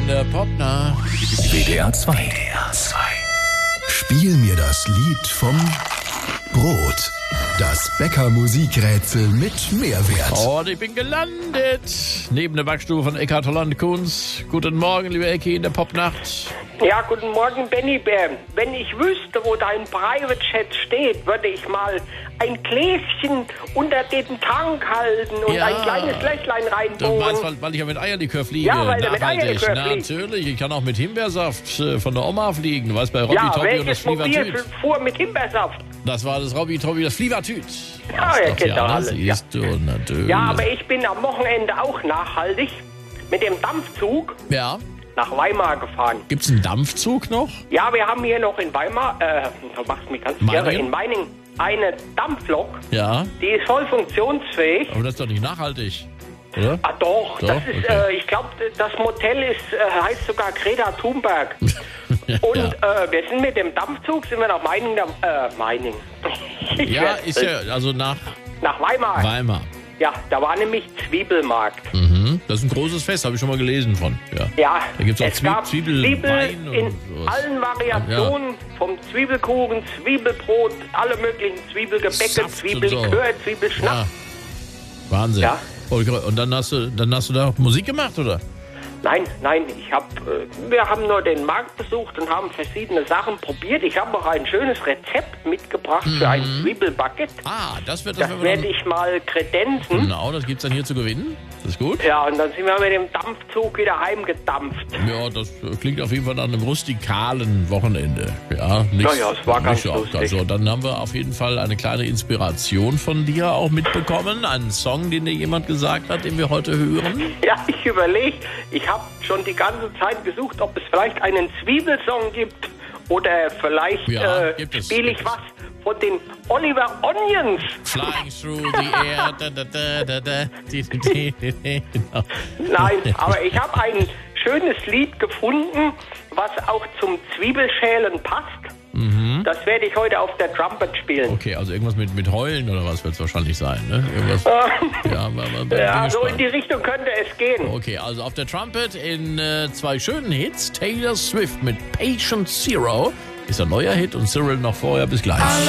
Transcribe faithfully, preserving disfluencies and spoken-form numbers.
in der Popnacht. W D R zwei. W D R zwei. Spiel mir das Lied vom Brot. Das Bäcker-Musikrätsel mit Mehrwert. Und ich bin gelandet neben der Backstube von Eckhard Holland-Kunz. Guten Morgen, liebe Ecki, in der Popnacht. Ja, guten Morgen, Benny Bär. Wenn ich wüsste, wo dein Private Chat steht, würde ich mal ein Gläschen unter den Tank halten und Ja. ein kleines Löchlein Du reinbohren. meinst, weil, weil ich ja mit Eierlikör fliege. Ja, weil du mit Nachhaltig. Eierlikör fliegst. Natürlich, ich kann auch mit Himbeersaft äh, von der Oma fliegen. Du weißt, bei Robby Ja, Toppi und das welches Mobil Flievertüt. fuhr mit Himbeersaft? Das war das Robby Toppi, das Flievertüt. Ja, Das ihr doch, kennt ja, doch das alles, ja. siehst du natürlich. Ja, aber ich bin am Wochenende auch nachhaltig mit dem Dampfzug Ja. nach Weimar gefahren. Gibt's einen Dampfzug noch? Ja, wir haben hier noch in Weimar, äh, du machst mich ganz Meiningen? irre, in Meiningen eine Dampflok, Ja. die ist voll funktionsfähig. Aber das ist doch nicht nachhaltig, oder? Ah doch, Doch, das ist, okay. äh, ich glaube, das Motel ist, äh, heißt sogar Greta Thunberg. Und ja. äh, wir sind mit dem Dampfzug, sind wir nach Meiningen, äh, Meiningen. Ich Ja, werd- ist ja, also nach Nach Weimar. Weimar. Ja, da war nämlich Zwiebelmarkt. Mhm. Das ist ein großes Fest, habe ich schon mal gelesen von. Ja. Ja, Da gibt's auch es Zwieb- gab Zwiebelwein Zwiebel und in sowas. allen Variationen, vom Zwiebelkuchen, Zwiebelbrot, alle möglichen Zwiebelgebäcke, Saft und Zwiebellikör, so. Zwiebelschnaps. Ja. Wahnsinn. Ja. Und und dann hast du, dann hast du da Musik gemacht, oder? Nein, nein, ich hab, äh, wir haben nur den Markt besucht und haben verschiedene Sachen probiert. Ich habe auch ein schönes Rezept mitgebracht für ein Zwiebelbucket. Ah, das wird das, Das werden wir werde dann, ich mal kredenzen. Genau, das gibt's dann hier zu gewinnen. Das ist gut. Ja, und dann sind wir mit dem Dampfzug wieder heimgedampft. Ja, das klingt auf jeden Fall nach einem rustikalen Wochenende. Ja, nicht, Ja, ja, es war ganz nicht so lustig. Also, dann haben wir auf jeden Fall eine kleine Inspiration von dir auch mitbekommen. Einen Song, den dir jemand gesagt hat, den wir heute hören. Ja, ich überlege, ich habe schon die ganze Zeit gesucht, ob es vielleicht einen Zwiebelsong gibt oder vielleicht Ja, äh, gibt es, spiele ich gibt es. was von den Oliver Onions. Flying through the air. Da, da, da, da, da. Die, die, die, die, genau. Nein, aber ich habe ein schönes Lied gefunden, was auch zum Zwiebelschälen passt. Mhm. Das werde ich heute auf der Trumpet spielen. Okay, also irgendwas mit, mit Heulen oder was wird es wahrscheinlich sein, ne? Irgendwas. ja, aber, aber, bin Ja, so gespannt. in die Richtung könnte es gehen. Okay, also auf der Trumpet in äh, zwei schönen Hits. Taylor Swift mit Patient Zero ist ein neuer Hit und Cyril noch vorher. Bis gleich.